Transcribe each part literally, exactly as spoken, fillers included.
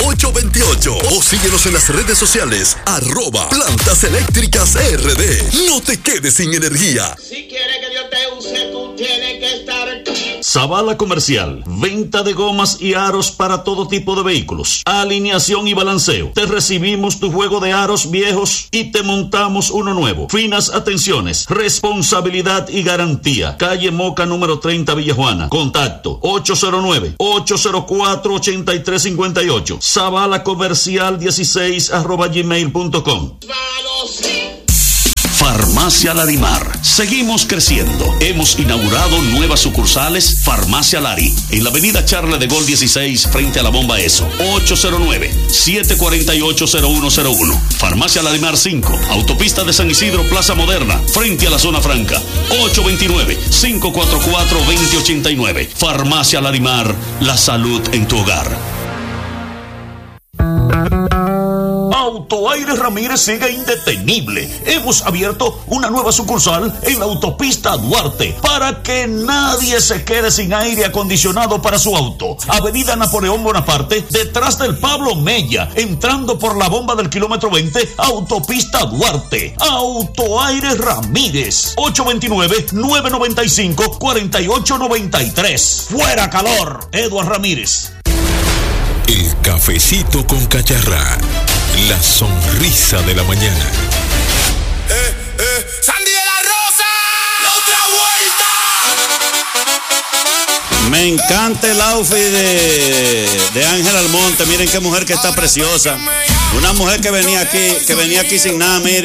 ocho dos ocho o síguenos en las redes sociales, arroba Plantas Eléctricas R D. No te quedes sin energía. Si quieres que Dios te use, tú tienes que estar aquí. Zavala Comercial, venta de gomas y aros para todo tipo de vehículos, alineación y balanceo. Te recibimos tu juego de aros viejos y te montamos uno nuevo. Finas atenciones, responsabilidad y garantía. Calle Moca número treinta, Villa Juana. Contacto ocho cero nueve, ocho cero cuatro, ocho tres cinco ocho. Zavala Comercial dieciséis arroba gmail punto com. Farmacia Larimar. Seguimos creciendo. Hemos inaugurado nuevas sucursales. Farmacia Lari, en la avenida Charles de Gaulle dieciséis, frente a la bomba ESO. ocho cero nueve, siete cuatro ocho, cero uno cero uno. Farmacia Larimar cinco, autopista de San Isidro, Plaza Moderna, frente a la zona franca. ocho dos nueve, cinco cuatro cuatro, dos cero ocho nueve. Farmacia Larimar, la salud en tu hogar. Autoaire Ramírez sigue indetenible. Hemos abierto una nueva sucursal en la autopista Duarte para que nadie se quede sin aire acondicionado para su auto. Avenida Napoleón Bonaparte, detrás del Pablo Mella, entrando por la bomba del kilómetro veinte, autopista Duarte. Autoaire Ramírez, ocho dos nueve, nueve nueve cinco, cuatro ocho nueve tres. ¡Fuera calor! Eduard Ramírez. El cafecito con cacharra. La sonrisa de la mañana. Eh, eh, Sandy de la Rosa, la otra vuelta. Me encanta el outfit de, de Ángel Almonte. Miren qué mujer que está preciosa. Una mujer que venía aquí, que venía aquí sin nada, mire.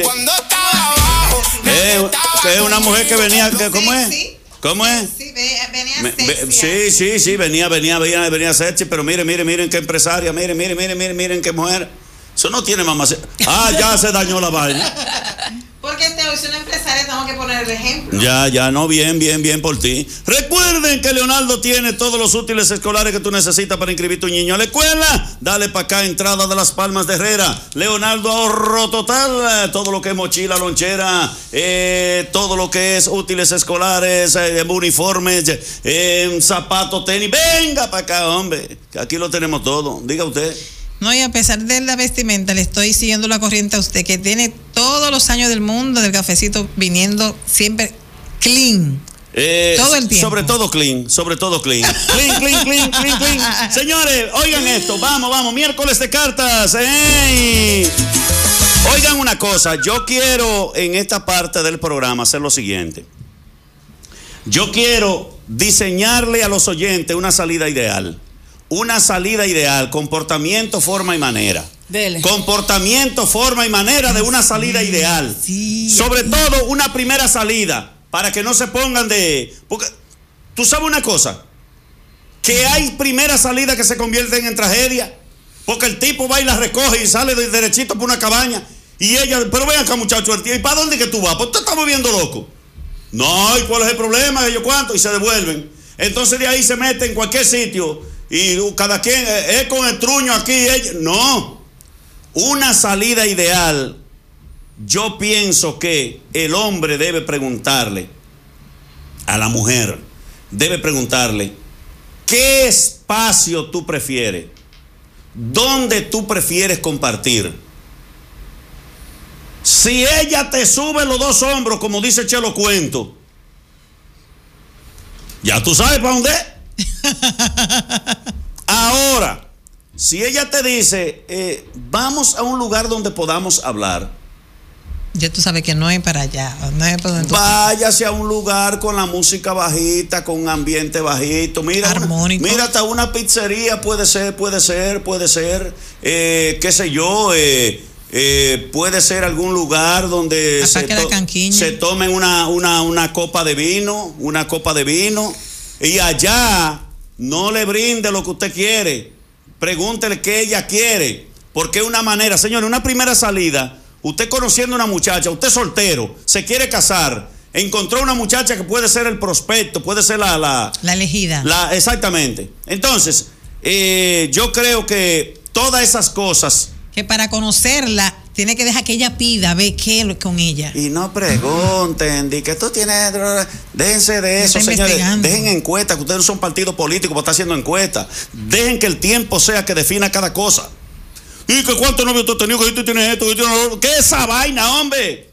Eh, que es una mujer que venía, que, ¿cómo es? ¿Cómo es? Sí, venía Me, sexy. Be, sí, sí, sí, venía, venía, venía, venía sexy, pero miren, miren, miren qué empresaria, miren, miren, miren, miren, miren qué mujer. Eso no tiene mamá. Ah, ya se dañó la vaina. Porque este hoy es una empresaria, tengo que poner el ejemplo. Ya, ya, no, bien, bien, bien por ti. Recuerden que Leonardo tiene todos los útiles escolares que tú necesitas para inscribir tu niño a la escuela. Dale para acá, entrada de Las Palmas de Herrera. Leonardo, ahorro total. Todo lo que es mochila, lonchera, eh, todo lo que es útiles escolares, eh, uniformes, eh, zapatos, tenis. Venga para acá, hombre, que aquí lo tenemos todo. Diga usted. No, y a pesar de la vestimenta, le estoy siguiendo la corriente a usted, que tiene todos los años del mundo del cafecito viniendo siempre clean. Eh, todo el tiempo. Sobre todo clean, sobre todo clean. Clean, clean, clean, clean, clean. Señores, oigan esto, vamos, vamos, miércoles de cartas. ¡Ey! Oigan una cosa, yo quiero en esta parte del programa hacer lo siguiente. Yo quiero diseñarle a los oyentes una salida ideal. Una salida ideal, comportamiento, forma y manera. Dele. Comportamiento, forma y manera de una salida sí, ideal. Sí, Sobre sí. todo una primera salida, para que no se pongan de... Porque, ¿tú sabes una cosa? Que hay primeras salidas que se convierten en tragedia. Porque el tipo va y la recoge y sale de derechito por una cabaña. Y ella, pero ven acá muchacho, ¿y para dónde que tú vas? Pues tú estás moviendo loco. No, ¿y cuál es el problema? ¿Yo cuánto? Y se devuelven. Entonces de ahí se mete en cualquier sitio. Y cada quien es eh, con el truño aquí. Ella, no. Una salida ideal. Yo pienso que el hombre debe preguntarle a la mujer, debe preguntarle, ¿qué espacio tú prefieres? ¿Dónde tú prefieres compartir? Si ella te sube los dos hombros, como dice Chelo Cuento, ya tú sabes para dónde es. Ahora, si ella te dice, eh, vamos a un lugar donde podamos hablar, ya tú sabes que no es para allá, no es para donde tú... Váyase a un lugar con la música bajita, con un ambiente bajito. Mira, armónico. Una, mira, hasta una pizzería puede ser, puede ser, puede ser, eh, qué sé yo, eh, eh, puede ser algún lugar donde se, to se tomen una, una, una copa de vino, una copa de vino, y allá no le brinde lo que usted quiere, pregúntele qué ella quiere, porque es una manera, señores, una primera salida. Usted conociendo a una muchacha, usted soltero, se quiere casar, encontró una muchacha que puede ser el prospecto, puede ser la... La, la elegida. La, exactamente. Entonces, eh, yo creo que todas esas cosas... Que para conocerla, tiene que dejar que ella pida, ve qué es con ella. Y no pregunten, di que tú tienes... Déjense de eso, señores. Dejen encuestas, que ustedes no son partidos políticos para estar haciendo encuestas. Dejen que el tiempo sea que defina cada cosa. ¿Y que cuántos novios tú has tenido? Que tú tienes esto, que tú tienes lo... ¿Qué es esa vaina, hombre?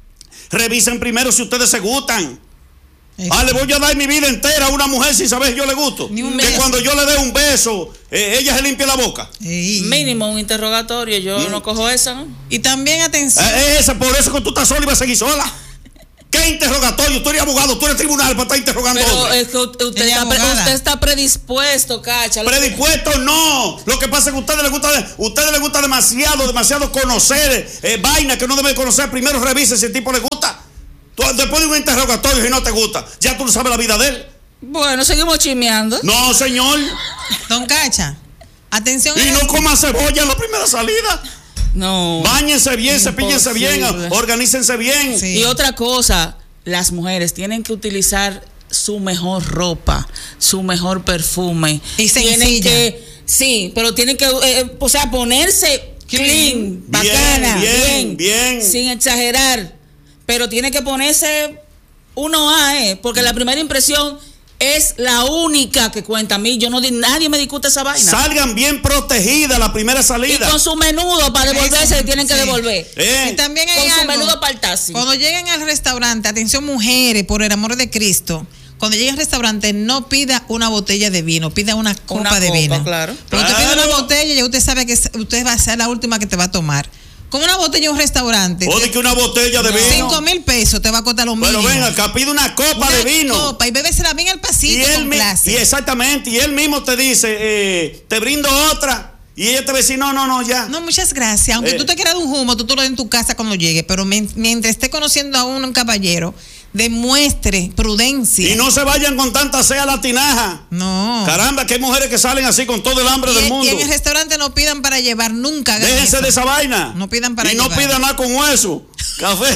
Revisen primero si ustedes se gustan. Eso. Ah, le voy a dar mi vida entera a una mujer sin saber si yo le gusto. Ni un que beso. Cuando yo le dé un beso, eh, ella se limpie la boca. Ey. Mínimo un interrogatorio, yo ¿Mm? no cojo esa, ¿no? Y también atención. Eh, esa, por eso que tú estás sola y vas a seguir sola. ¿Qué interrogatorio? Tú eres abogado, tú eres tribunal para estar interrogando. Pero es que usted, usted, está, pre, usted está predispuesto, Cacha. Predispuesto no. Lo que pasa es que a ustedes les gusta, a ustedes les gusta demasiado, demasiado conocer eh, vainas que no deben conocer. Primero revise si el tipo le gusta. Tú, después de un interrogatorio, si no te gusta, ya tú no sabes la vida de él. Bueno, seguimos chismeando. No, señor. Don Cacha, atención. Y no coma cebolla en la primera salida. No. Báñense bien, cepíllense bien, organícense bien. Sí. Y otra cosa, las mujeres tienen que utilizar su mejor ropa, su mejor perfume. Y tienen sencilla. que, sí, pero tienen que, eh, o sea, ponerse clean, bien, bacana, bien, bien, bien, sin exagerar. Pero tiene que ponerse uno A, eh, porque la primera impresión es la única que cuenta. A mí, yo no, nadie me discute esa vaina. Salgan bien protegidas la primera salida. Y con su menudo para devolverse, Eso, tienen que sí. devolver. Eh. Y también hay con algo, su menudo para el taxi. Cuando lleguen al restaurante, atención mujeres, por el amor de Cristo, cuando lleguen al restaurante, no pida una botella de vino, pida una copa una de copa, vino. Claro. Cuando Claro. usted pide una botella, ya usted sabe que usted va a ser la última que te va a tomar. Con una botella en un restaurante. O de que una botella de no. vino. Cinco mil pesos te va a costar lo mínimo. Pero venga, acá pide una copa una de vino. Copa y bébesela bien al pasito Y él con mi- clase. y exactamente, y él mismo te dice, eh, te brindo otra. Y ella te va a decir, no, no, no, ya. No, muchas gracias. Aunque Eh. tú te quieras de un humo, tú, tú lo des en tu casa cuando llegue. Pero men- mientras esté conociendo a un, un caballero, demuestre prudencia. Y no se vayan con tanta sea la tinaja. No. Caramba, que hay mujeres que salen así con todo el hambre y, del y mundo. en el restaurante no pidan para llevar nunca. hagan Déjense eso. de esa vaina. No pidan para Y no llevar. pidan nada con hueso. Café.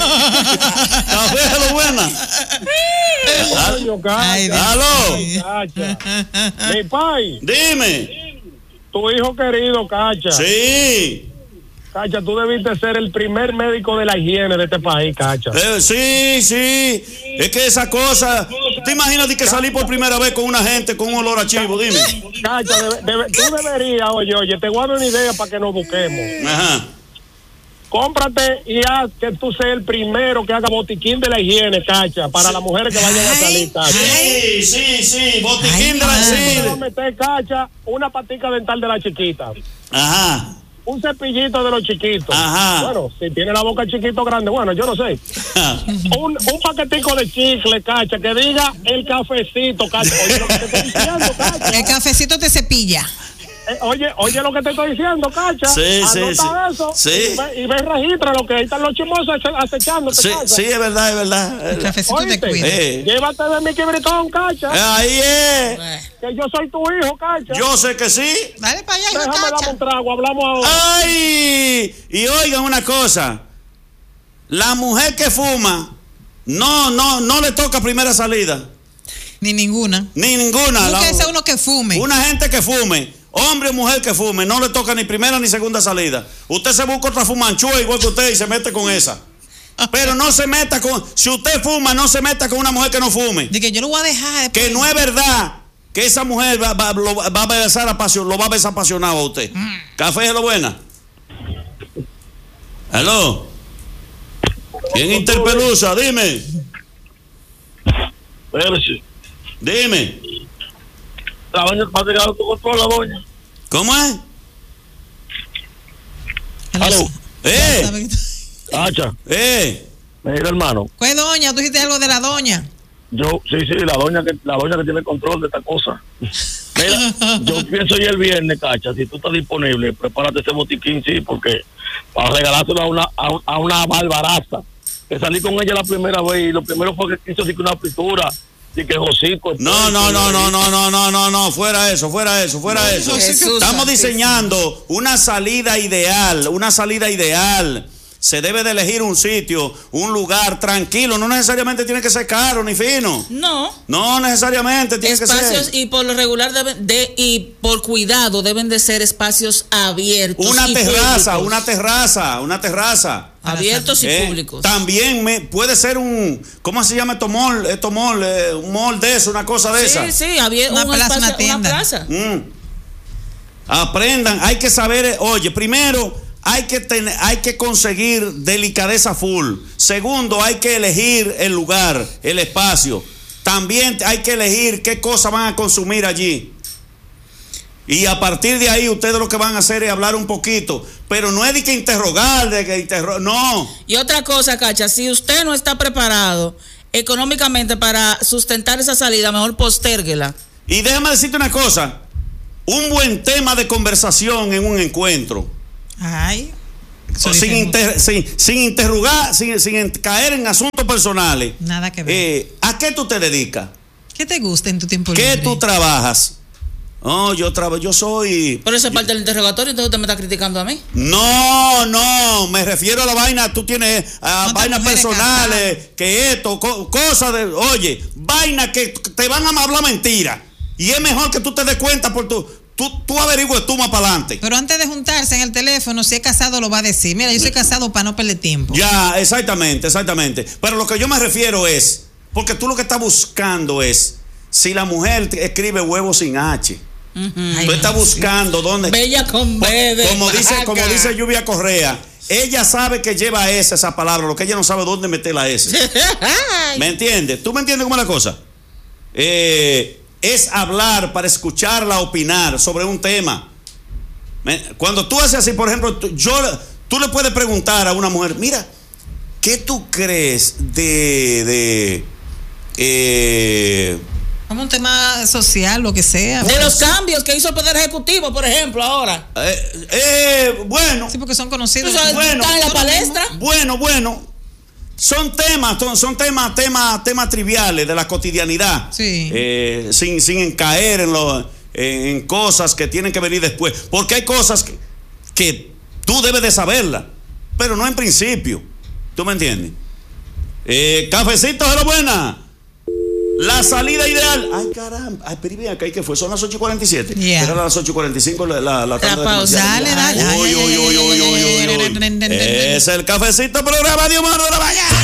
Café es lo buena. Coño, Cacha. Ay, Dios. Aló. Cacha. Mi pai, Dime. tu hijo querido, Cacha. Sí. Cacha, tú debiste ser el primer médico de la higiene de este país, Cacha. Eh, sí, sí. Es que esa cosa. ¿Te imaginas de que salí por primera vez con una gente con un olor a chivo? Dime. Cacha, debe- debe- tú deberías, oye, oye, te voy a dar una idea para que nos busquemos. Ajá. Cómprate y haz que tú seas el primero que haga botiquín de la higiene, Cacha, para las mujeres que vayan a salir, Cacha. Sí, sí, sí. Botiquín de la Ay, Te sí. voy a meter, Cacha, una patica dental de la chiquita. Ajá. Un cepillito de los chiquitos. Ajá. Bueno, si tiene la boca chiquito grande, bueno, yo no sé. un, un paquetico de chicle, Cacha, que diga el cafecito, Cacha. Oye lo que te estoy diciendo, Cacha. El cafecito te cepilla. Eh, oye, oye lo que te estoy diciendo, Cacha. Sí, sí, Anota sí. eso. Sí. Y ve, y ve, registra lo que ahí están los chismosos ace- acechándote, Sí, Cacha. sí, es verdad, es verdad. El cafecito te Oíste, cuida. Eh. Llévate de mi quibritón, Cacha. Ahí es. Que yo soy tu hijo, Cacha. Yo sé que sí. Dale para allá, hijo Déjame Cacha. darme un trago, hablamos ahora. ¡Ay! Y oigan una cosa. La mujer que fuma, no, no, no le toca primera salida. Ni ninguna. Ni ninguna. La- Búsquese uno que fume. Una gente que fume, hombre o mujer que fume, no le toca ni primera ni segunda salida. Usted se busca otra fumanchúa igual que usted y se mete con esa. Pero no se meta con... Si usted fuma, no se meta con una mujer que no fume. De que yo lo voy a dejar después. Que no es verdad que esa mujer va, va, lo, va a besar apasio- lo va a besar apasionado a usted. Mm. Café es lo buena. Aló. ¿Quién interpelusa? Dime. Espérese. Dime. La doña va a llegar a tu control, la doña. ¿Cómo es? Aló. ¡Eh! Cacha, ¡Eh! mira, hermano. Pues doña, tú dijiste algo de la doña. Yo, sí, sí, la doña que la doña que tiene control de esta cosa. Mira, yo pienso ir el viernes, Cacha, si tú estás disponible, prepárate ese botiquín, sí, porque para regalárselo a una, a, a una barbaraza. Que salí con ella la primera vez y lo primero fue que quiso decir que una pintura y que Josico. No, no, no, no, no, no, no, no, no, fuera eso, fuera eso, fuera eso. Jesús Estamos santísimo. diseñando una salida ideal, una salida ideal. Se debe de elegir un sitio, un lugar tranquilo, no necesariamente tiene que ser caro ni fino. No. No necesariamente tiene que Espacios ser. y por lo regular deben de y por cuidado deben de ser espacios abiertos. Una y terraza, públicos. una terraza, una terraza. Abiertos y Eh, públicos. También me, puede ser un, ¿cómo se llama esto mall? Esto mall, eh, un mall de eso, una cosa de esa. Sí, sí, había Una un plaza, espacio, una tienda. una plaza. Mm. Aprendan, hay que saber, oye, primero hay que tener, hay que conseguir delicadeza full. Segundo, hay que elegir el lugar, el espacio. También hay que elegir qué cosas van a consumir allí. Y a partir de ahí ustedes lo que van a hacer es hablar un poquito, pero no es de que interrogar, de que interro- no. Y otra cosa, Cacha, si usted no está preparado económicamente para sustentar esa salida, mejor postérguela. Y déjame decirte una cosa, un buen tema de conversación en un encuentro. Ay. O sin, inter, sin, sin interrogar, sin, sin caer en asuntos personales. Nada que ver. Eh, ¿A qué tú te dedicas? ¿Qué te gusta en tu tiempo ¿Qué libre? tú trabajas? Oh, yo trabajo, yo soy. Pero eso es parte del interrogatorio, entonces usted me está criticando a mí. No, no, me refiero a la vaina, tú tienes a No, vainas personales, casadas. que esto, co- cosas de, oye, vainas que te van a hablar mentira. Y es mejor que tú te des cuenta por tu, tú, tú averigües tú más para adelante. Pero antes de juntarse en el teléfono, si es casado lo va a decir. Mira, yo soy casado para no perder tiempo. Ya, exactamente, exactamente. Pero lo que yo me refiero es, porque tú lo que estás buscando es, si la mujer te escribe huevo sin H. Uh-huh. Tú estás buscando dónde. Bella con B de Como dice, vaca. como dice Lluvia Correa, ella sabe que lleva S esa palabra, lo que ella no sabe dónde meter la S. ¿Me entiendes? ¿Tú me entiendes cómo es la cosa? Eh, es hablar para escucharla opinar sobre un tema. Cuando tú haces así, por ejemplo, tú, yo, tú le puedes preguntar a una mujer, mira, ¿qué tú crees de... de eh, Como un tema social, lo que sea. De los cambios que hizo el Poder Ejecutivo, por ejemplo, ahora. Eh, eh, bueno. Sí, porque son conocidos. ¿Tú sabes, Bueno, están en la palestra? Bueno, bueno. Son temas, son, son temas, temas, temas triviales de la cotidianidad. Sí. Eh, sin, sin caer en, lo, en, en cosas que tienen que venir después. Porque hay cosas que, que tú debes de saberlas, pero no en principio. ¿Tú me entiendes? Eh, cafecito, de la buena. La salida ideal. Ay, caramba. Ay, pero ven acá, ¿y qué fue? Son las ocho y cuarenta y siete. Yeah. Era las ocho y cuarenta y cinco la, la, la tanda de pausa. comerciales. Dale, dale. Uy, uy, uy, uy, uy, uy, uy. Es el cafecito programa de humor de la mañana.